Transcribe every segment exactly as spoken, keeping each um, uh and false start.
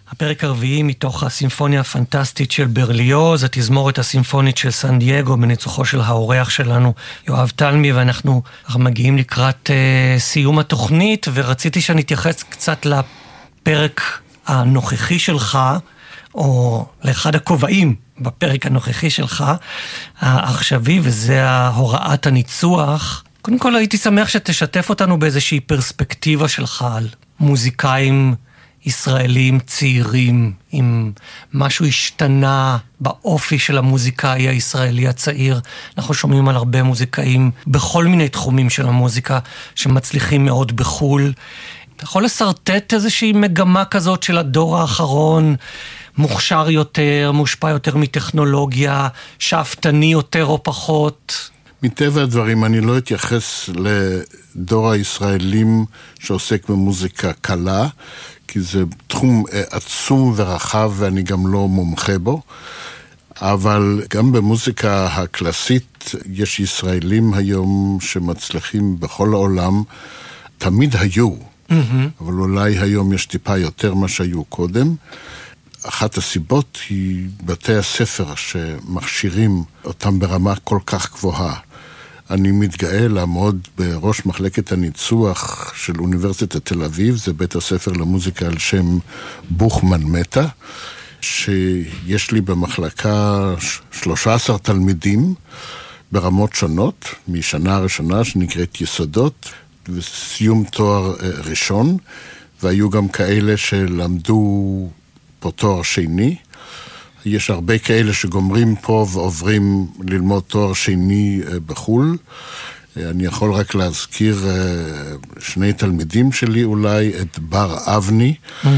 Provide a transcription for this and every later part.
הפרק הרביעי מתוך הסימפוניה הפנטסטית של ברליוז, התזמורת הסימפונית של סן דייגו, בניצוחו של האורח שלנו, יואב תלמי, ואנחנו מגיעים לקראת uh, סיום התוכנית, ורציתי שאני אתייחס קצת לפרק הנוכחי שלך, או לאחד הכובעים בפרק הנוכחי שלך, העכשווי, וזה הוראת הניצוח. קודם כל הייתי שמח שתשתף אותנו באיזושהי פרספקטיבה שלך על מוזיקאים ישראלים צעירים, אם משהו השתנה באופי של המוזיקאי הישראלי הצעיר. אנחנו שומעים על הרבה מוזיקאים בכל מיני תחומים של המוזיקה שמצליחים מאוד בחול. אתה יכול לסרטט איזושהי מגמה כזאת של הדור האחרון, מוכשר יותר, מושפע יותר מטכנולוגיה, שאפתני יותר או פחות? מטבע הדברים אני לא אתייחס לדור הישראלים שעוסק במוזיקה קלה, כי זה תחום עצום ורחב ואני גם לא מומחה בו, אבל גם במוזיקה הקלאסית יש ישראלים היום שמצליחים בכל העולם, תמיד היו, mm-hmm. אבל אולי היום יש טיפה יותר מה שהיו קודם. אחת הסיבות היא בתי הספר שמכשירים אותם ברמה כל כך גבוהה. אני מתגאה לעמוד בראש מחלקת הניצוח של אוניברסיטת תל אביב, זה בית הספר למוזיקה על שם בוכמן מטה, שיש לי במחלקה שלושה עשר תלמידים ברמות שונות, משנה ראשונה שנקראת יסודות, וסיום תואר ראשון, והיו גם כאלה שלמדו פה תואר שני. יש הרבה כאלה שגומרים פה ועוברים ללמוד תואר שני בחול. אני יכול רק להזכיר שני תלמידים שלי אולי, את בר אבני, mm-hmm.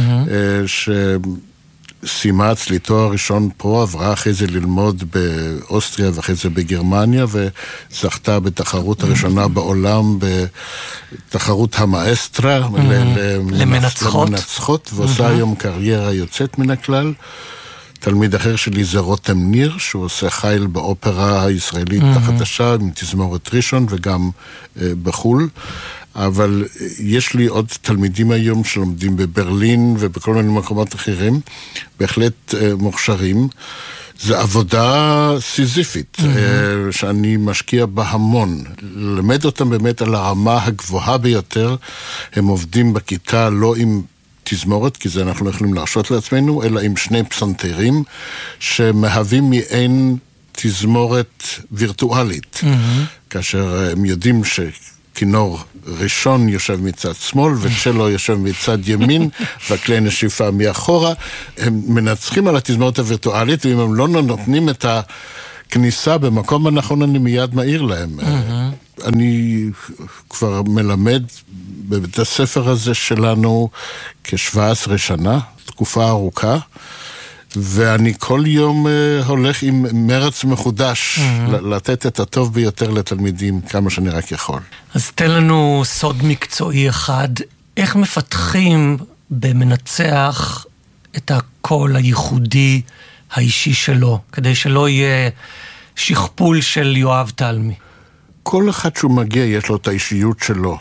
שסיימה אצלי תואר ראשון פה, עברה אחרי זה ללמוד באוסטריה ואחרי זה בגרמניה, וזכתה בתחרות הראשונה mm-hmm. בעולם, בתחרות המאסטרה, mm-hmm. למנצחות, למנצחות ועושה mm-hmm. היום קריירה יוצאת מן הכלל. תלמיד אחר שלי זה רותם ניר, שהוא עושה חייל באופרה הישראלית mm-hmm. החדשה, עם תזמורת ראשון וגם uh, בחול. אבל uh, יש לי עוד תלמידים היום שלומדים בברלין ובכל מיני מקומות אחרים, בהחלט uh, מוכשרים. זה עבודה סיזיפית, mm-hmm. uh, שאני משקיע בה המון. למד אותם באמת על הרמה הגבוהה ביותר. הם עובדים בכיתה לא עם תזמורת, כי זה אנחנו לא יכולים להרשות לעצמנו, אלא עם שני פסנתרים שמהווים מעין תזמורת וירטואלית. Mm-hmm. כאשר הם יודעים שכינור ראשון יושב מצד שמאל וצ'לו יושב מצד ימין והכלי נשיפה מאחורה, הם מנצחים על התזמורת הווירטואלית, ואם הם לא נותנים את הכניסה במקום הנכון, אני מיד מעיר להם. Mm-hmm. אני כבר מלמד בבית הספר הזה שלנו כ-שבע עשרה שנה, תקופה ארוכה, ואני כל יום uh, הולך עם מרץ מחודש mm-hmm. לתת את הטוב ביותר לתלמידים כמה שאני רק יכול. אז תן לנו סוד מקצועי אחד, איך מפתחים במנצח את הקול הייחודי האישי שלו, כדי שלא יהיה שכפול של יואב תלמי? כל אחד שהוא מגיע יש לו את האישיות שלו,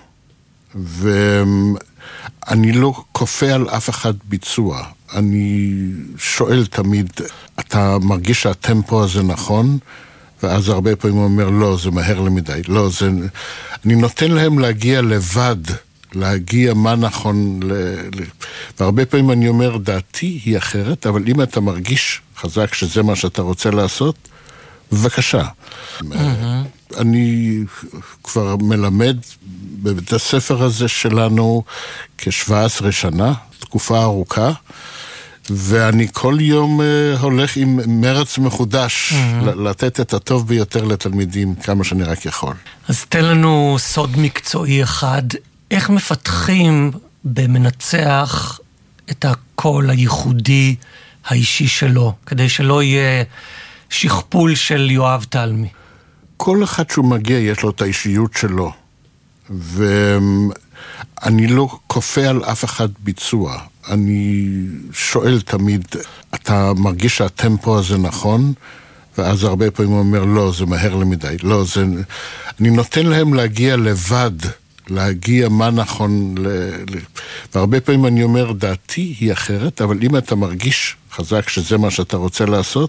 ואני לא כופה על אף אחד ביצוע. אני שואל תמיד, אתה מרגיש שהטמפו הזה נכון? ואז הרבה פעמים הוא אומר, לא, זה מהר למדי. לא, זה... אני נותן להם להגיע לבד, להגיע מה נכון. ל... והרבה פעמים אני אומר, דעתי היא אחרת, אבל אם אתה מרגיש חזק שזה מה שאתה רוצה לעשות, בבקשה. Mm-hmm. אני כבר מלמד בבית הספר הזה שלנו כ-שבע עשרה שנה, תקופה ארוכה, ואני כל יום uh, הולך עם מרץ מחודש mm-hmm. לתת את הטוב ביותר לתלמידים כמה שאני רק יכול. אז תן לנו סוד מקצועי אחד, איך מפתחים במנצח את הקול הייחודי האישי שלו, כדי שלא יהיה שכפול של יואב תלמי? כל אחד שהוא מגיע יש לו את האישיות שלו, ואני לא כופה על אף אחד ביצוע. אני שואל תמיד, אתה מרגיש שהטמפו הזה נכון? ואז הרבה פעמים הוא אומר, לא, זה מהר למדי. לא, זה... אני נותן להם להגיע לבד, להגיע מה נכון, ל... והרבה פעמים אני אומר, דעתי היא אחרת, אבל אם אתה מרגיש חזק שזה מה שאתה רוצה לעשות,